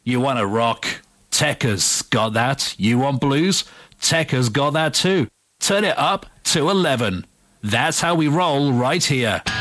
You want to rock? Tekka's got that. You want blues? Tekka's got that too. Turn it up to 11. That's how we roll right here.